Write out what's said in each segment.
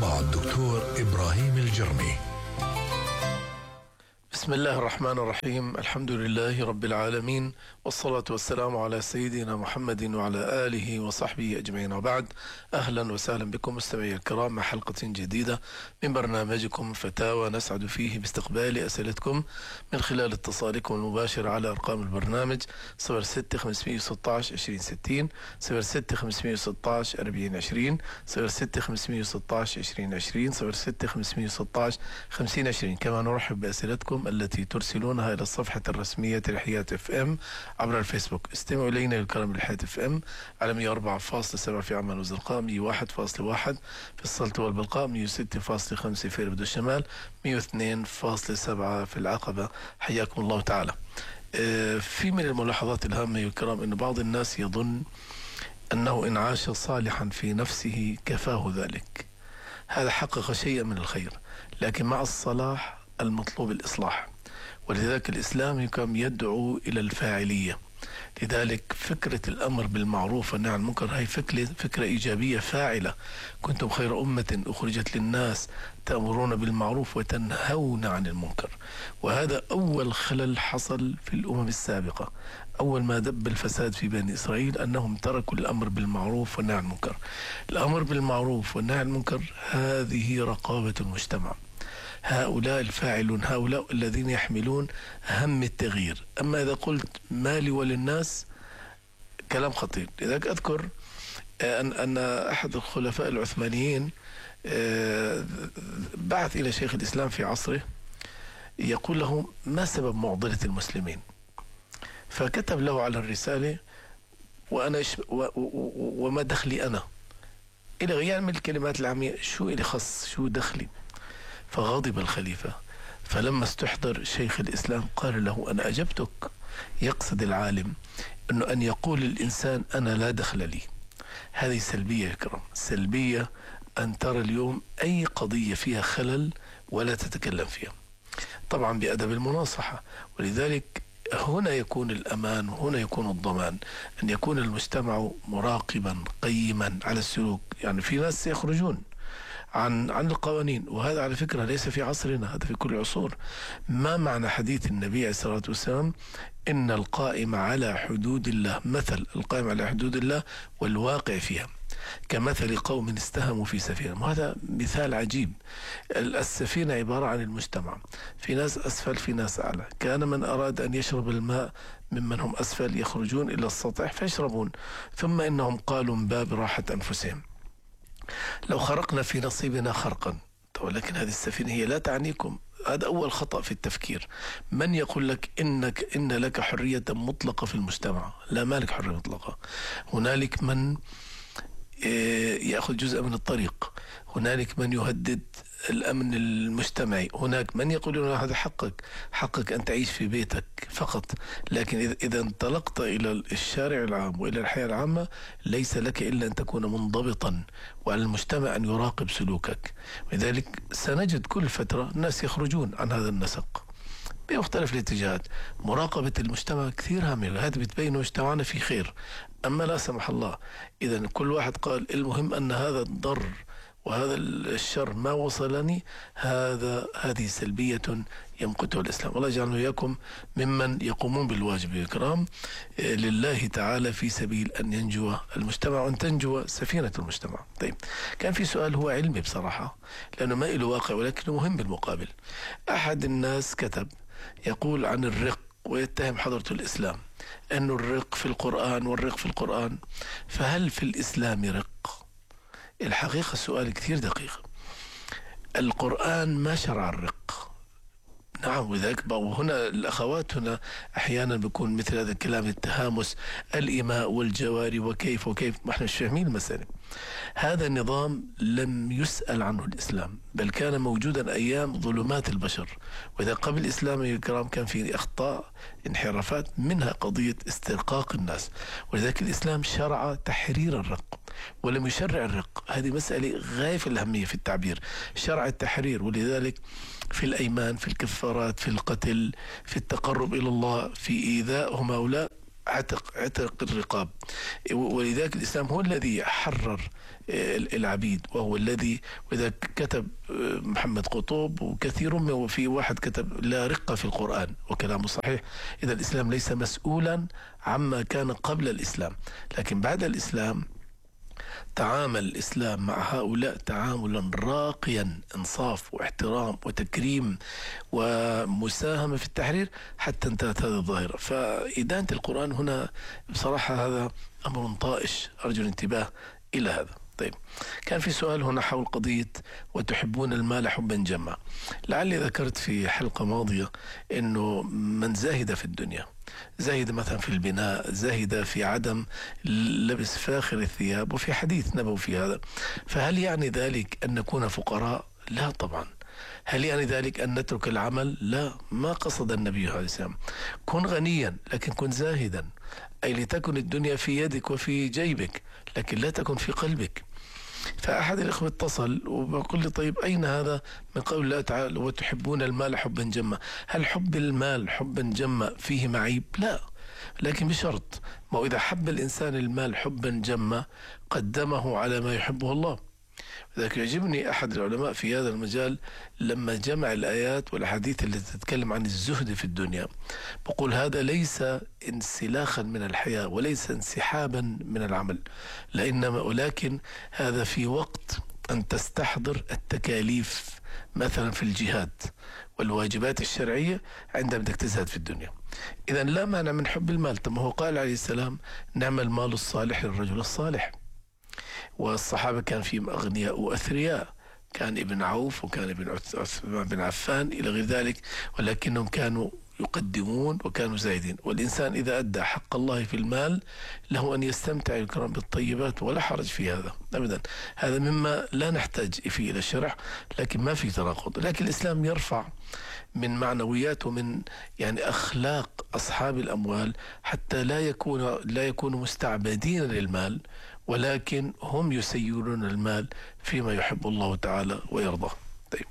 مع الدكتور إبراهيم الجرمي. بسم الله الرحمن الرحيم. الحمد لله رب العالمين، والصلاة والسلام على سيدنا محمد وعلى آله وصحبه أجمعين، وبعد. أهلا وسهلا بكم مستمعي الكرام مع حلقة جديدة من برنامجكم فتاوى، نسعد فيه باستقبال أسئلتكم من خلال اتصالكم المباشر على أرقام البرنامج 06 516 2060 06 516 4020 06 516 2020 06 516 5020. كما نرحب بأسئلتكم التي ترسلونها إلى الصفحة الرسمية لحياة اف ام عبر الفيسبوك. استمعوا إلينا الكرام لحياة اف ام على 104.7 في عمان وزرقاء، 101.1 في السلطة والبلقاء، 106.5 في ربد الشمال، 102.7 في العقبة. حياكم الله تعالى. في من الملاحظات الهامة يا الكرام أن بعض الناس يظن أنه إن عاش صالحا في نفسه كفاه ذلك. هذا حقق شيئا من الخير، لكن مع الصلاح المطلوب الإصلاح، ولذلك الإسلام يدعو إلى الفاعلية. لذلك فكرة الأمر بالمعروف والنهي عن المنكر هي فكرة إيجابية فاعلة. كنتم خير أمة أخرجت للناس تأمرون بالمعروف وتنهون عن المنكر. وهذا أول خلل حصل في الأمم السابقة. أول ما دب الفساد في بني إسرائيل أنهم تركوا الأمر بالمعروف والنهي عن المنكر. الأمر بالمعروف والنهي عن المنكر هذه رقابة المجتمع. هؤلاء الفاعلون، هؤلاء الذين يحملون هم التغيير. أما إذا قلت مالي وللناس كلام خطير. لذلك أذكر أن أحد الخلفاء العثمانيين بعث إلى شيخ الإسلام في عصره يقول له: ما سبب معضلة المسلمين؟ فكتب له على الرسالة: وما دخلي أنا؟ إلى يعمل الكلمات العامية: شو إلي خص، شو دخلي؟ فغضب الخليفة، فلما استحضر شيخ الإسلام قال له: أنا أجبتك. يقصد العالم أنه أن يقول الإنسان أنا لا دخل لي. هذه سلبية يا كرام، سلبية أن ترى اليوم أي قضية فيها خلل ولا تتكلم فيها، طبعا بأدب المناصحة. ولذلك هنا يكون الأمان وهنا يكون الضمان، أن يكون المجتمع مراقبا قيما على السلوك. يعني في ناس يخرجون عن القوانين، وهذا على فكرة ليس في عصرنا، هذا في كل العصور. ما معنى حديث النبي عليه الصلاة والسلام: إن القائم على حدود الله، مثل القائم على حدود الله والواقع فيها كمثل قوم استهموا في سفينة. وهذا مثال عجيب. السفينة عبارة عن المجتمع، في ناس أسفل في ناس أعلى. كان من أراد أن يشرب الماء ممن هم أسفل يخرجون إلى السطح فيشربون، ثم إنهم قالوا من باب راحة أنفسهم لو خرقنا في نصيبنا خرقا، ولكن هذه السفينة هي لا تعنيكم. هذا أول خطأ في التفكير. من يقول لك إن لك حرية مطلقة في المجتمع؟ لا، ما لك حرية مطلقة. هنالك من يأخذ جزء من الطريق، هنالك من يهدد الأمن المجتمعي، هناك من يقولون هذا حقك أن تعيش في بيتك فقط. لكن إذا انطلقت إلى الشارع العام وإلى الحياة العامة ليس لك إلا أن تكون منضبطا، وعلى المجتمع أن يراقب سلوكك. ولذلك سنجد كل فترة الناس يخرجون عن هذا النسق بمختلف الاتجاهات. مراقبة المجتمع كثير هامة، هذا بتبين مجتمعنا في خير. أما لا سمح الله إذا كل واحد قال المهم أن هذا الضر وهذا الشر ما وصلني، هذه سلبية يمقته الإسلام. الله يجعلنا وإياكم ممن يقومون بالواجب يا كرام لله تعالى في سبيل أن ينجو المجتمع وأن تنجو سفينة المجتمع. طيب، كان في سؤال هو علمي بصراحة لأنه ما له واقع ولكنه مهم بالمقابل. أحد الناس كتب يقول عن الرق ويتهم حضرة الإسلام أنه الرق في القرآن والرق في القرآن، فهل في الإسلام رق؟ الحقيقة السؤال كثير دقيق. القرآن ما شرع الرق، نعم، وذلك وهنا الأخوات هنا أحيانا بيكون مثل هذا الكلام التهامس، الإماء والجواري وكيف ما احنا مش فاهمين المسألة. هذا النظام لم يسأل عنه الإسلام، بل كان موجودا أيام ظلمات البشر. وإذا قبل الإسلام يا الكرام كان في أخطاء، انحرافات، منها قضية استرقاق الناس. ولذلك الإسلام شرع تحرير الرق ولم يشرع الرق. هذه مسألة غاية في الأهمية في التعبير، شرع التحرير. ولذلك في الأيمان، في الكفارات، في القتل، في التقرب إلى الله، في إيذائهم هؤلاء عتق الرقاب. ولذلك الإسلام هو الذي حرر العبيد، وهو الذي، وإذا كتب محمد قطب وكثير من، وفي واحد كتب لا رقة في القرآن، وكلامه صحيح. إذا الإسلام ليس مسؤولا عما كان قبل الإسلام، لكن بعد الإسلام تعامل الإسلام مع هؤلاء تعاملا راقيا، إنصاف واحترام وتكريم ومساهمة في التحرير، حتى انتهت هذه الظاهرة. فإدانة القرآن هنا بصراحة هذا أمر طائش، أرجو الانتباه إلى هذا. طيب، كان في سؤال هنا حول قضية وتحبون المال حبا جما. لعلي ذكرت في حلقة ماضية أنه من زاهد في الدنيا، زاهد مثلا في البناء، زاهد في عدم لبس فاخر الثياب، وفي حديث نبوي في هذا، فهل يعني ذلك أن نكون فقراء؟ لا طبعا. هل يعني ذلك أن نترك العمل؟ لا، ما قصد النبي عليه السلام. كن غنيا لكن كن زاهدا، أي لتكن الدنيا في يدك وفي جيبك، لكن لا تكن في قلبك. فأحد الإخوة اتصل وبقول لي طيب أين هذا من قول الله تعالى وتحبون المال حبا جما؟ هل حب المال حبا جما فيه معيب؟ لا، لكن بشرط، ما إذا حب الإنسان المال حبا جما قدمه على ما يحبه الله. لذلك يعجبني أحد العلماء في هذا المجال لما جمع الآيات والحديث التي تتكلم عن الزهد في الدنيا، بقول هذا ليس انسلاخا من الحياة وليس انسحابا من العمل، ولكن هذا في وقت أن تستحضر التكاليف مثلا في الجهاد والواجبات الشرعية عندما بدك تزهد في الدنيا. إذن لا مانع من حب المال. طب هو قال عليه السلام نعم المال الصالح للرجل الصالح. والصحابة كان فيهم أغنياء وأثرياء، كان ابن عوف وكان ابن عثمان بن عفان إلى غير ذلك، ولكنهم كانوا يقدمون وكانوا زايدين. والإنسان إذا أدى حق الله في المال له أن يستمتع الكرام بالطيبات، ولا حرج في هذا أبدا. هذا مما لا نحتاج فيه إلى الشرح، لكن ما في تناقض. لكن الإسلام يرفع من معنويات ومن يعني أخلاق أصحاب الأموال حتى لا يكونوا مستعبدين للمال، ولكن هم يسيرون المال فيما يحب الله تعالى ويرضاه. طيب،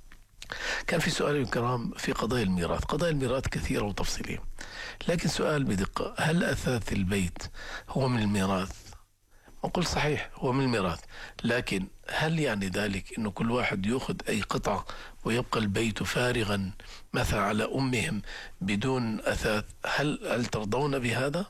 كان في سؤال الكرام في قضايا الميراث. قضايا الميراث كثيرة وتفصيلية، لكن سؤال بدقة: هل أثاث البيت هو من الميراث؟ نقول صحيح هو من الميراث، لكن هل يعني ذلك أنه كل واحد يأخذ أي قطعة ويبقى البيت فارغا مثلا على أمهم بدون أثاث؟ هل ترضون بهذا؟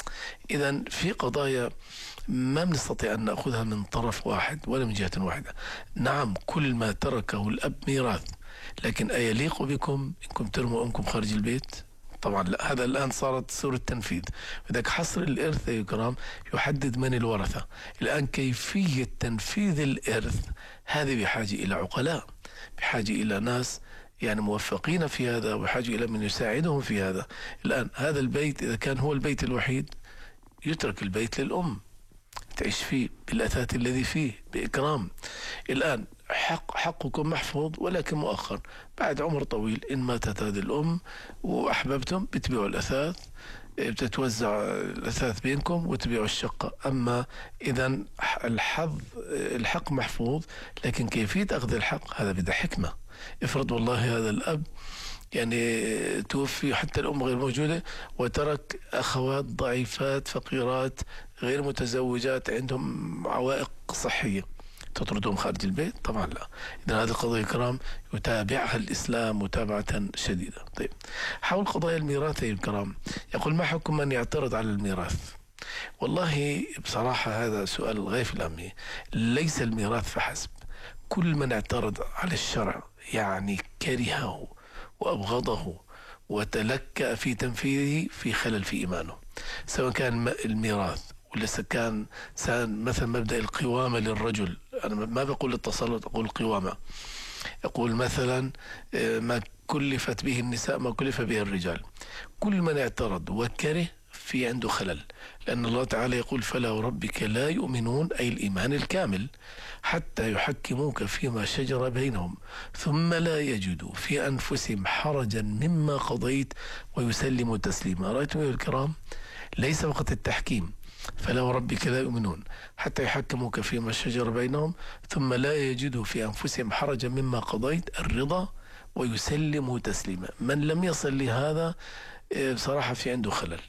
إذن في قضايا ما بنستطيع أن نأخذها من طرف واحد ولا من جهة واحدة. نعم، كل ما تركه الأب ميراث، لكن أيليق بكم إنكم ترموا أمكم خارج البيت؟ طبعا لا. هذا الآن صارت سورة التنفيذ، وذلك حصر الإرث يا كرام يحدد من الورثة. الآن كيفية تنفيذ الإرث هذه بحاجة إلى عقلاء، بحاجة إلى ناس يعني موفقين في هذا، وحاجة إلى من يساعدهم في هذا. الآن هذا البيت إذا كان هو البيت الوحيد يترك البيت للأم تعيش فيه بالأثاث الذي فيه بإكرام. الآن حقكم محفوظ، ولكن مؤخر بعد عمر طويل إن ماتت هذه الأم وأحببتم بتبيعوا الأثاث، بتتوزع الأثاث بينكم وتبيعوا الشقة. أما إذا الحق محفوظ، لكن كيفية أخذ الحق هذا بدأ حكمة. افرض والله هذا الأب يعني توفي، حتى الأم غير موجودة، وترك أخوات ضعيفات فقيرات غير متزوجات عندهم عوائق صحية، تطردهم خارج البيت؟ طبعا لا. إذن هذه القضايا الكرام يتابعها الإسلام متابعة شديدة. طيب، حول قضايا الميراث يا الكرام، يقول ما حكم من يعترض على الميراث؟ والله بصراحة هذا سؤال غاية في الأهمية. ليس الميراث فحسب، كل من اعترض على الشرع يعني كرهه وأبغضه وتلكأ في تنفيذه في خلل في إيمانه، سواء كان الميراث ولا كان مثلا مبدأ القوامة للرجل. أنا ما بقول التسلط، أقول القوامة. أقول مثلا ما كلفت به النساء ما كلف به الرجال. كل من اعترض وكره في عنده خلل، لأن الله تعالى يقول فلا وربك لا يؤمنون، أي الإيمان الكامل، حتى يحكموك فيما شجر بينهم ثم لا يجدوا في أنفسهم حرجا مما قضيت ويسلموا تسليما. رأيتم يا الكرام؟ ليس فقط التحكيم، فلا وربك لا يؤمنون حتى يحكموك فيما شجر بينهم ثم لا يجدوا في أنفسهم حرجا مما قضيت، الرضا ويسلموا تسليما. من لم يصل لهذا بصراحة في عنده خلل،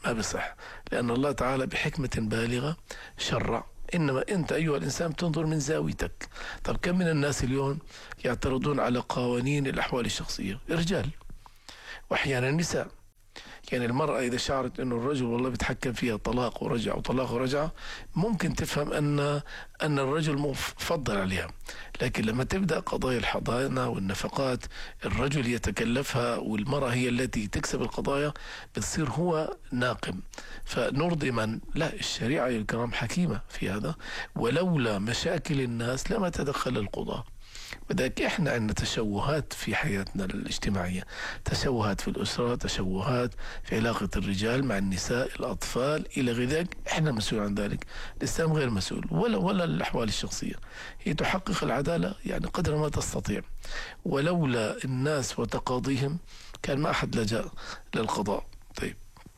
ما بصح، لأن الله تعالى بحكمة بالغة شرع. إنما أنت أيها الإنسان تنظر من زاويتك. طب كم من الناس اليوم يعترضون على قوانين الأحوال الشخصية؟ رجال وأحيانا نساء. يعني المرأة إذا شعرت أنه الرجل والله بيتحكم فيها طلاق ورجع وطلاق ورجع، ممكن تفهم أن الرجل مفضل عليها. لكن لما تبدأ قضايا الحضانة والنفقات الرجل يتكلفها والمرأة هي التي تكسب القضايا، بتصير هو ناقم. فنرضي من؟ لا، الشريعة يا الكرام حكيمة في هذا، ولولا مشاكل الناس لما تدخل القضاء. وذلك احنا عندنا تشوهات في حياتنا الاجتماعية، تشوهات في الأسرة، تشوهات في علاقة الرجال مع النساء، الأطفال إلى غير ذلك. احنا مسؤول عن ذلك، الإسلام غير مسؤول، ولا الأحوال الشخصية. هي تحقق العدالة يعني قدر ما تستطيع، ولولا الناس وتقاضيهم كان ما أحد لجأ للقضاء. طيب،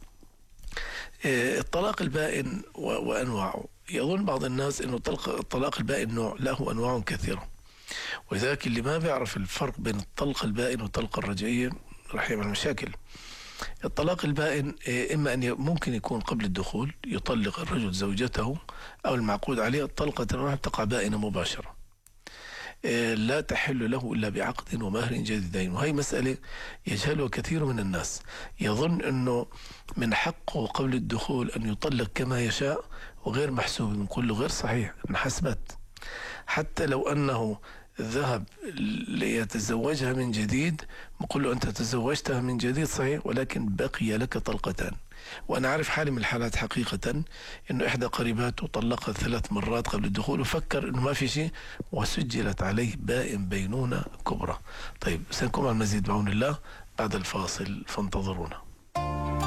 الطلاق البائن وأنواعه. يظن بعض الناس أنه الطلاق البائن نوع، له أنواع كثيرة، وذاك اللي ما بيعرف الفرق بين الطلقة البائن والطلقة الرجعية راح يعمل مشاكل. الطلاق البائن إما أن ممكن يكون قبل الدخول، يطلق الرجل زوجته أو المعقود عليه الطلقة راح تقع بائنة مباشرة، لا تحل له إلا بعقد ومهر جديدين. وهي مسألة يجهلها كثير من الناس، يظن أنه من حقه قبل الدخول أن يطلق كما يشاء وغير محسوب. نقول له غير صحيح، انحسبت. حتى لو أنه ذهب ليتزوجها من جديد، نقول له أنت تزوجتها من جديد صحيح، ولكن بقي لك طلقتان. وأنا أعرف حالي من الحالات حقيقة أنه إحدى قريباته طلقها 3 مرات قبل الدخول، وفكر أنه ما في شيء، وسجلت عليه بائن بينونة كبرى. طيب، سنكون على المزيد بعون الله بعد الفاصل، فانتظرونا.